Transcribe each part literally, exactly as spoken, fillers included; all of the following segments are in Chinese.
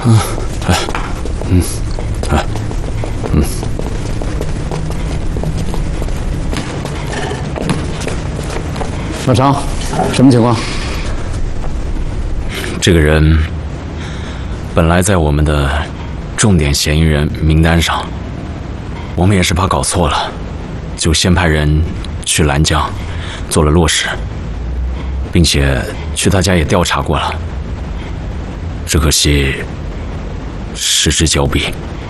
嗯，哎，嗯，哎，嗯。 老常，什么情况？ 这个人本来在我们的重点嫌疑人名单上，我们也是怕搞错了，就先派人去兰江做了落实，并且去他家也调查过了。只可惜失之交臂。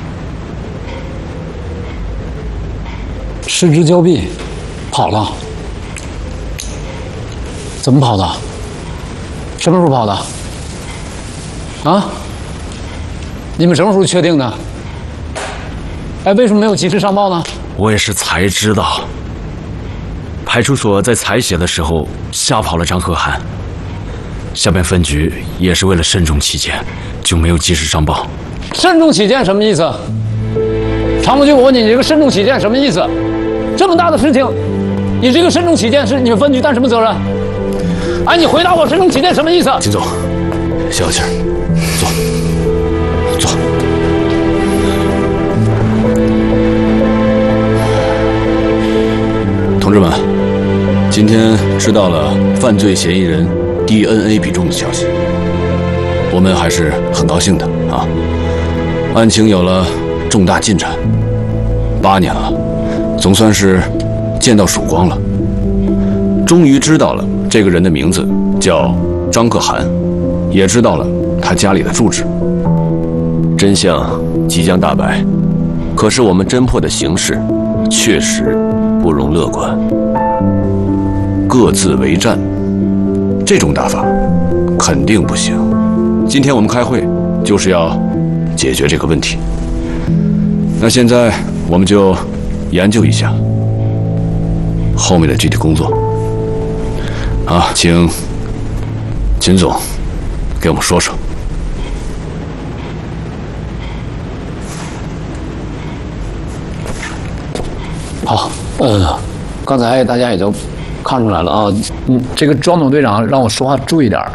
失之交臂，跑了？怎么跑的？什么时候跑的？啊？你们什么时候确定的？哎，为什么没有及时上报呢？ 我也是才知道，派出所在采血的时候吓跑了张可汗。下边分局也是为了慎重起见，就没有及时上报。 慎重起见什么意思？常文军，我问你，你这个慎重起见什么意思？这么大的事情，你这个慎重起见是你们分局担什么责任？哎，你回答我，慎重起见什么意思？ 金总，消气儿，坐，坐。同志们，今天知道了犯罪嫌疑人 D N A 比重的消息，我们还是很高兴的啊！案情有了重大进展，八年了，总算是见到曙光了。终于知道了这个人的名字叫张可汗，也知道了他家里的住址。真相即将大白，可是我们侦破的形势确实不容乐观。各自为战，这种打法肯定不行。今天我们开会就是要解决这个问题。那现在我们就研究一下后面的具体工作。啊，请秦总给我们说说。 好，呃，刚才大家也都看出来了啊，嗯，这个庄总队长让我说话注意点儿。